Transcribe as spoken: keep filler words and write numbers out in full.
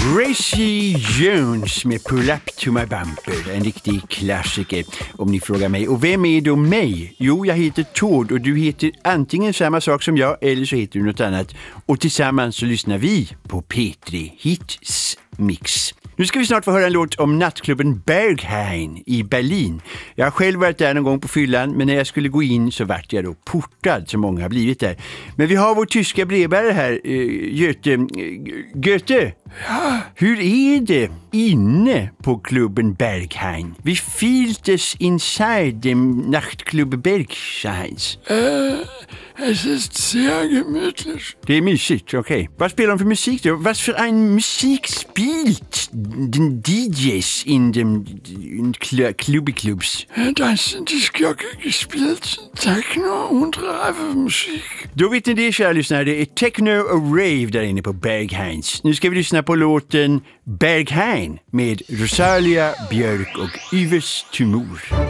Gracie Jones med Pull Up To My Bumper, en riktig klassiker om ni frågar mig. Och vem är då mig? Jo, jag heter Tord och du heter antingen samma sak som jag eller så heter du något annat. Och tillsammans så lyssnar vi på P tre Hits Mix. Nu ska vi snart få höra en låt om nattklubben Berghain i Berlin. Jag har själv varit där någon gång på fyllan, men när jag skulle gå in så vart jag då portad, så många har blivit där. Men vi har vår tyska brevbärare här, uh, Göte. Uh, Göte, ja. Hur är det inne på klubben Berghain? Vi filtes inside dem Nachtklubb Berghain. Äh, es ist sehr gemütlich. Det är mysigt, okej. Okay. Vad spelar de för musik då? Vad för en musik spielt den D Js in dem Klubbeklubbs? Das sind die Glocke gespielt, Techno und Rave-Musik. Då vet ni det, kära lyssnare. Det är Techno och Rave där inne på Berghains. Nu ska vi lyssna på låten Berghain med Rosalia Björk och Yves Tumor.